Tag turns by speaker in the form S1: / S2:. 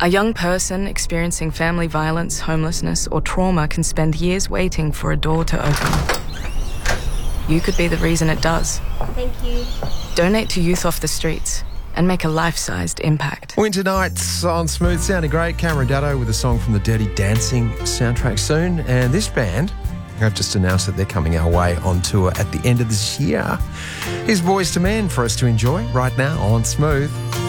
S1: A young person experiencing family violence, homelessness, or trauma can spend years waiting for a door to open. You could be the reason it does.
S2: Thank you.
S1: Donate to Youth Off the Streets and make a life-sized impact.
S3: Winter Nights on Smooth, sounding great. Cameron Daddo with a song from the Dirty Dancing soundtrack soon. And this band have just announced that they're coming our way on tour at the end of this year. Here's Boys to Men for us to enjoy right now on Smooth.